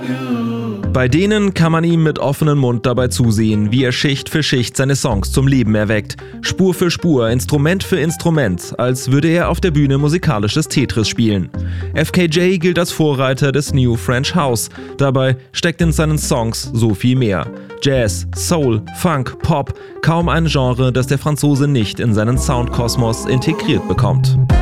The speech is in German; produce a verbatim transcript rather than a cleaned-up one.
Bei denen kann man ihm mit offenem Mund dabei zusehen, wie er Schicht für Schicht seine Songs zum Leben erweckt. Spur für Spur, Instrument für Instrument, als würde er auf der Bühne musikalisches Tetris spielen. F K J gilt als Vorreiter des New French House. Dabei steckt in seinen Songs so viel mehr. Jazz, Soul, Funk, Pop, kaum ein Genre, das der Franzose nicht in seinen Soundkosmos integriert bekommt.